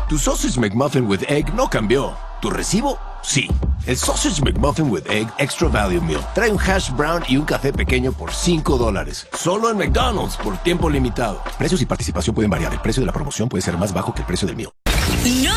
Tu Sausage McMuffin with Egg no cambió. ¿Tu recibo? Sí. El Sausage McMuffin with Egg Extra Value Meal trae un hash brown y un café pequeño por $5. Solo en McDonald's por tiempo limitado. Precios y participación pueden variar. El precio de la promoción puede ser más bajo que el precio del meal. No